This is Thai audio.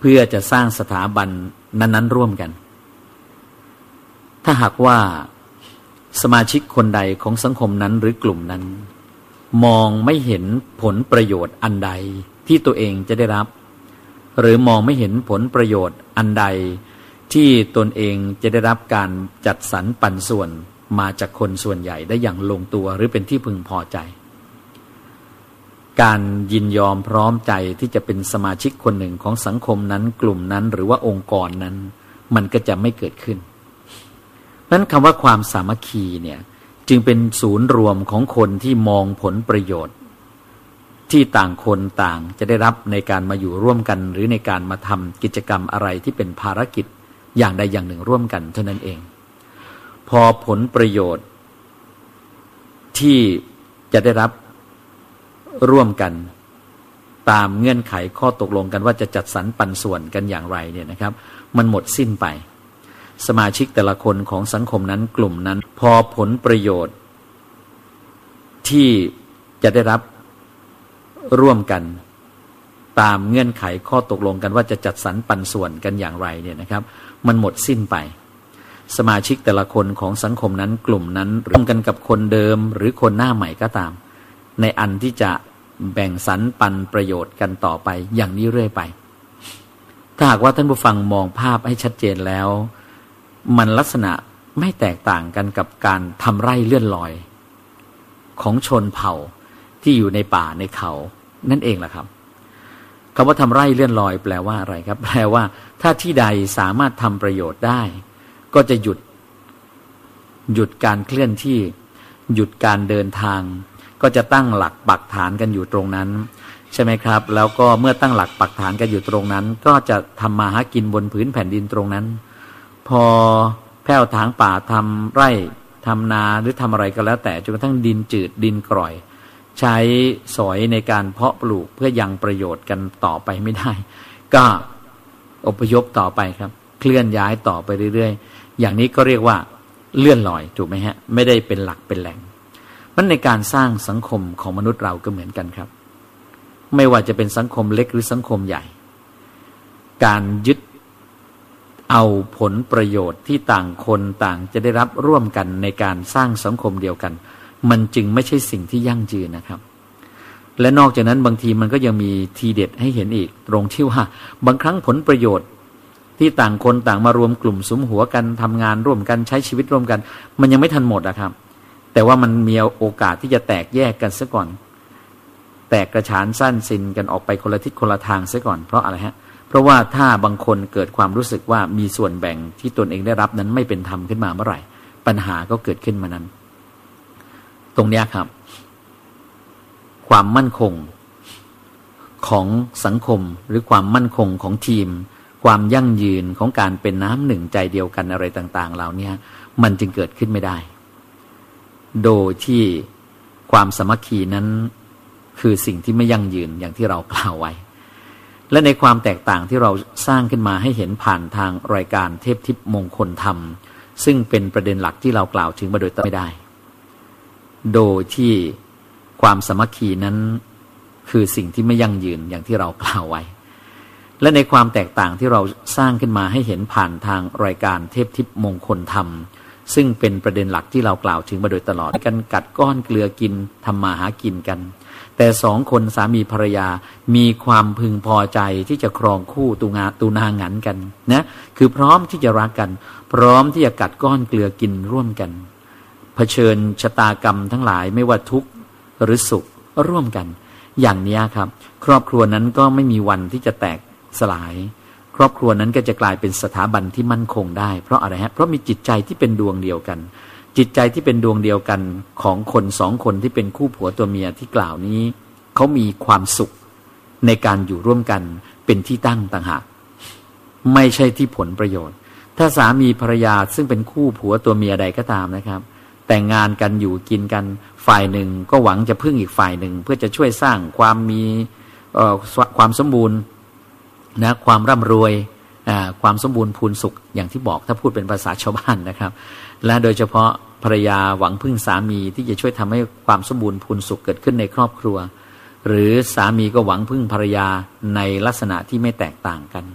พื่อจะสร้างสถาบันนั้นๆร่วมกันถ้าหากว่าสมาชิกคนใดของสังคมนั้นหรือกลุ่มนั้นมองไม่เห็นผลประโยชน์อันใดที่ตัวเองจะได้รับหรือมองไม่เห็นผลประโยชน์อันใดที่ตนเองจะได้รับการจัดสรรปันส่วนมาจากคนส่วนใหญ่ได้อย่างลงตัวหรือเป็นที่พึงพอใจการยินยอมพร้อมใจที่จะเป็นสมาชิกคนหนึ่งของสังคมนั้นกลุ่มนั้นหรือว่าองค์กรนั้นมันก็จะไม่เกิดขึ้นเพราะฉะนั้นคำว่าความสามัคคีเนี่ยจึงเป็นศูนย์รวมของคนที่มองผลประโยชน์ที่ต่างคนต่างจะได้รับในการมาอยู่ร่วมกันหรือในการมาทำกิจกรรมอะไรที่เป็นภารกิจอย่างใดอย่างหนึ่งร่วมกันเท่านั้นเองพอผลประโยชน์ที่จะได้รับร่วมกันตามเงื่อนไขข้อตกลงกันว่าจะจัดสรรปันส่วนกันอย่างไรเนี่ยนะครับมันหมดสิ้นไปสมาชิกแต่ละคนของสังคมนั้นกลุ่มนั้นพอผลประโยชน์ที่จะได้รับร่วมกันตามเงื่อนไขข้อตกลงกันว่าจะจัดสรรปันส่วนกันอย่างไรเนี่ยนะครับมันหมดสิ้นไปสมาชิกแต่ละคนของสังคมนั้นกลุ่มนั้นร่วมกันกับคนเดิมหรือคนหน้าใหม่ก็ตามในอันที่จะแบ่งสรรปันประโยชน์กันต่อไปอย่างนี้เรื่อยไปถ้าหากว่าท่านผู้ฟังมองภาพให้ชัดเจนแล้วมันลักษณะไม่แตกต่างกันกับการทำไร่เลื่อนลอยของชนเผ่าที่อยู่ในป่าในเขานั่นเองแหละครับคำว่าทำไร่เลื่อนลอยแปลว่าอะไรครับแปลว่าถ้าที่ใดสามารถทำประโยชน์ได้ก็จะหยุดการเคลื่อนที่หยุดการเดินทางก็จะตั้งหลักปักฐานกันอยู่ตรงนั้นใช่ไหมครับแล้วก็เมื่อตั้งหลักปักฐานกันอยู่ตรงนั้นก็จะทำมาหากินบนผืนแผ่นดินตรงนั้นพอแผ่วถางป่าทำไร่ทำนาหรือทำอะไรก็แล้วแต่จนกระทั่งดินจืดดินกร่อยใช้สอยในการเพาะปลูกเพื่อยังประโยชน์กันต่อไปไม่ได้ก็อพยพต่อไปครับเคลื่อนย้ายต่อไปเรื่อยๆอย่างนี้ก็เรียกว่าเลื่อนลอยถูกไหมฮะไม่ได้เป็นหลักเป็นแหล่งมันในการสร้างสังคมของมนุษย์เราก็เหมือนกันครับไม่ว่าจะเป็นสังคมเล็กหรือสังคมใหญ่การยึดเอาผลประโยชน์ที่ต่างคนต่างจะได้รับร่วมกันในการสร้างสังคมเดียวกันมันจึงไม่ใช่สิ่งที่ยั่งยืนนะครับและนอกจากนั้นบางทีมันก็ยังมีทีเด็ดให้เห็นอีกตรงที่ว่าบางครั้งผลประโยชน์ที่ต่างคนต่างมารวมกลุ่มสุมหัวกันทำงานร่วมกันใช้ชีวิตร่วมกันมันยังไม่ทันหมดนะครับแต่ว่ามันมีโอกาสที่จะแตกแยกกันซะก่อนแตกกระฉานสั้นซินกันออกไปคนละทิศคนละทางซะก่อนเพราะอะไรฮะเพราะว่าถ้าบางคนเกิดความรู้สึกว่ามีส่วนแบ่งที่ตนเองได้รับนั้นไม่เป็นธรรมขึ้นมาเมื่อไหร่ปัญหาก็เกิดขึ้นมานั้นตรงนี้ครับความมั่นคงของสังคมหรือความมั่นคงของทีมความยั่งยืนของการเป็นน้ำหนึ่งใจเดียวกันอะไรต่างๆเหล่านี้มันจึงเกิดขึ้นไม่ได้โดยที่ความสามัคคีนั้นคือสิ่งที่ไม่ยั่งยืนอย่างที่เรากล่าวไว้และในความแตกต่างที่เราสร้างขึ้นมาให้เห็นผ่านทางรายการเทพทิพย์มงคลธรรมซึ่งเป็นประเด็นหลักที่เรากล่าวถึงมาโดยตลอดไม่ได้โดยที่ความสามัคคีนั้นคือสิ่งที่ไม่ยั่งยืนอย่างที่เรากล่าวไว้และในความแตกต่างที่เราสร้างขึ้นมาให้เห็นผ่านทางรายการเทพทิพย์มงคลธรรมซึ่งเป็นประเด็นหลักที่เรากล่าวถึงมาโดยตลอดกันกัดก้อนเกลือกินทำมาหากินกันแต่สองคนสามีภรรยามีความพึงพอใจที่จะครองคู่ตูนาหงันกันนะคือพร้อมที่จะรักกันพร้อมที่จะกัดก้อนเกลือกินร่วมกันเผชิญชะตากรรมทั้งหลายไม่ว่าทุกข์หรือสุขร่วมกันอย่างนี้ครับครอบครัวนั้นก็ไม่มีวันที่จะแตกสลายครอบครัวนั้นก็จะกลายเป็นสถาบันที่มั่นคงได้เพราะอะไรฮะเพราะมีจิตใจที่เป็นดวงเดียวกันจิตใจที่เป็นดวงเดียวกันของคนสองคนที่เป็นคู่ผัวตัวเมียที่กล่าวนี้เขามีความสุขในการอยู่ร่วมกันเป็นที่ตั้งต่างหากไม่ใช่ที่ผลประโยชน์ถ้าสามีภรรยาซึ่งเป็นคู่ผัวตัวเมียใดก็ตามนะครับแต่งงานกันอยู่กินกันฝ่ายหนึ่งก็หวังจะพึ่งอีกฝ่ายหนึ่งเพื่อจะช่วยสร้างความสมบูรณ์นะความร่ำรวยความสมบูรณ์พูนสุขอย่างที่บอกถ้าพูดเป็นภาษาชาวบ้านนะครับและโดยเฉพาะภรรยาหวังพึ่งสามีที่จะช่วยทำให้ความสมบูรณ์พูนสุขเกิดขึ้นในครอบครัวหรือสามีก็หวังพึ่งภรรยาในลักษณะที่ไม่แตกต่างกัน